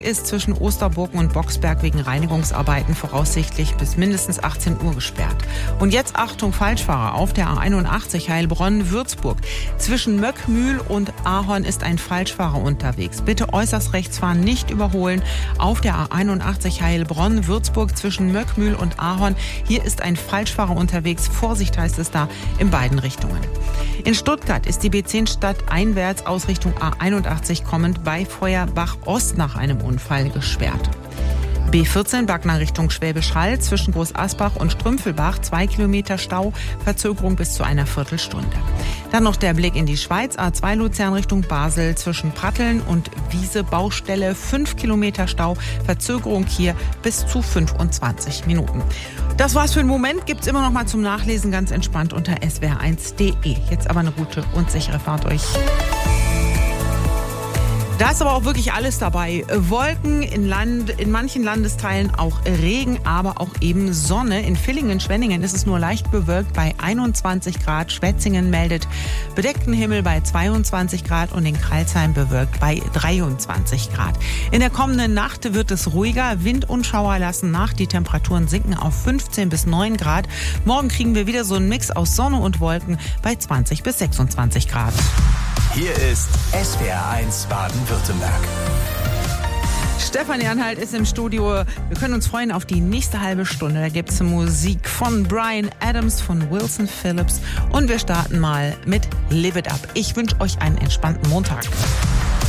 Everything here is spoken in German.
Ist zwischen Osterburgen und Boxberg wegen Reinigungsarbeiten voraussichtlich bis mindestens 18 Uhr gesperrt. Und jetzt Achtung, Falschfahrer auf der A81 Heilbronn-Würzburg. Zwischen Möckmühl und Ahorn ist ein Falschfahrer unterwegs. Bitte äußerst rechts fahren, nicht überholen. Auf der A81 Heilbronn-Würzburg zwischen Möckmühl und Ahorn. Hier ist ein Falschfahrer unterwegs. Vorsicht heißt es da in beiden Richtungen. In Stuttgart ist die B10 stadteinwärts aus Richtung A81 kommend bei Feuerbach Ost nach einem Unfall gesperrt. B14 Backnang Richtung Schwäbisch Hall zwischen Groß Asbach und Strümpfelbach 2 Kilometer Stau, Verzögerung bis zu einer Viertelstunde. Dann noch der Blick in die Schweiz, A2 Luzern Richtung Basel zwischen Pratteln und Wiese Baustelle 5 Kilometer Stau, Verzögerung hier bis zu 25 Minuten. Das war's für den Moment, gibt's immer noch mal zum Nachlesen ganz entspannt unter swr1.de. Jetzt aber eine gute und sichere Fahrt euch. Da ist aber auch wirklich alles dabei. Wolken in manchen Landesteilen auch Regen, aber auch eben Sonne. In Villingen-Schwenningen ist es nur leicht bewölkt bei 21 Grad. Schwetzingen meldet bedeckten Himmel bei 22 Grad und in Crailsheim bewölkt bei 23 Grad. In der kommenden Nacht wird es ruhiger. Wind und Schauer lassen nach. Die Temperaturen sinken auf 15 bis 9 Grad. Morgen kriegen wir wieder so einen Mix aus Sonne und Wolken bei 20 bis 26 Grad. Hier ist SWR1 Baden-Württemberg. Stefan Janhalt ist im Studio. Wir können uns freuen auf die nächste halbe Stunde. Da gibt es Musik von Bryan Adams, von Wilson Phillips. Und wir starten mal mit Live It Up. Ich wünsche euch einen entspannten Montag.